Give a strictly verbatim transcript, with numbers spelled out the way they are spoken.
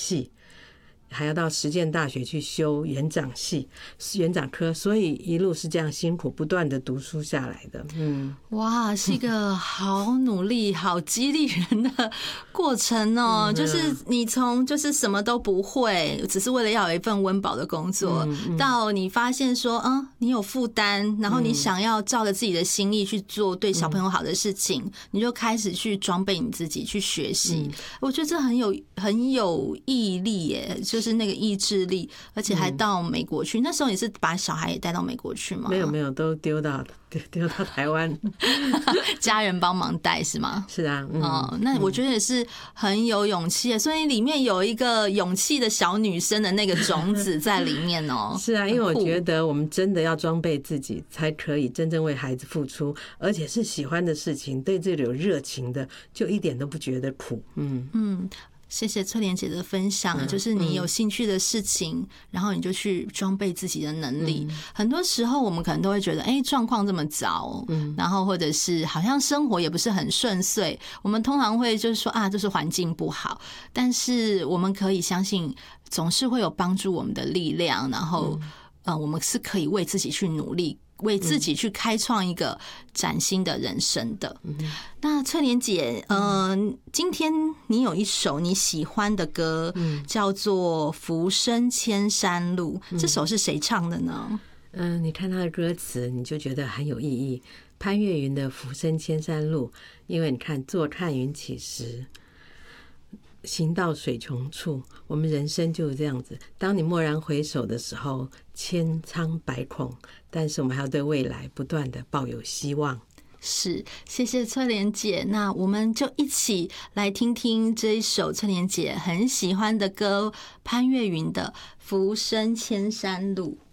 系，还要到实践大学去修园长系、园长科，所以一路是这样辛苦不断的读书下来的。嗯， 哇，是一个好努力、好激励人的过程哦。就是你从就是什么都不会，只是为了要有一份温饱的工作，到你发现说，嗯，你有负担，然后你想要照着自己的心意去做对小朋友好的事情，你就开始去装备你自己，去学习。我觉得这很有很有毅力耶。就是那个意志力，而且还到美国去。嗯、那时候你是把小孩也带到美国去吗？ 没有没有，都丢到丢丢到台湾， 家人帮忙带是吗？ 是啊，嗯、 哦，那我觉得也是很有勇气的，所以里面有一个勇气的小女生的那个种子在里面哦。 是啊，因为我觉得我们真的要装备自己，才可以真正为孩子付出，而且是喜欢的事情，对这个有热情的，就一点都不觉得苦。嗯嗯。谢谢翠莲姐的分享，就是你有兴趣的事情，然后你就去装备自己的能力。很多时候我们可能都会觉得，哎，状况这么糟，然后或者是好像生活也不是很顺遂，我们通常会就是说啊，就是环境不好。但是我们可以相信，总是会有帮助我们的力量，然后呃，我们是可以为自己去努力。为自己去开创一个崭新的人生的。那翠莲姐，呃，今天你有一首你喜欢的歌，叫做《浮生千山路》，这首是谁唱的呢？ 嗯，你看他的歌词，你就觉得很有意义。潘越云的《浮生千山路》，因为你看坐看云起时，行到水穷处，我们人生就是这样子。当你蓦然回首的时候，千疮百孔，但是我们还要对未来不断的抱有希望。 是，谢谢翠莲姐。那我们就一起来听听这一首翠莲姐很喜欢的歌，潘越云的《浮生千山路》。